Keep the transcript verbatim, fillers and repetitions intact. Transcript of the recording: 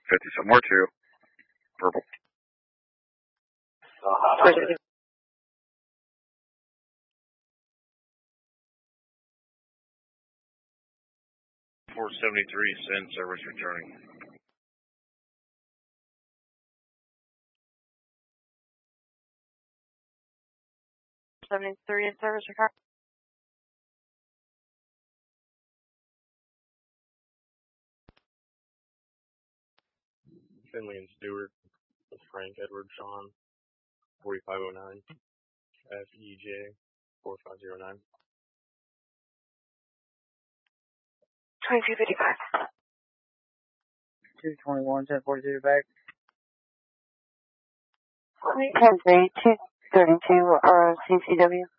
fifty somewhere too. Purple. four seventy-three, send service returning. seventy-three in service returning. Finley and Stewart, Frank Edward Sean, forty-five oh nine, F E J, four five zero nine. twenty-two fifty-five. two twenty-one, ten forty-two back. ten three, two thirty-two, R C C W.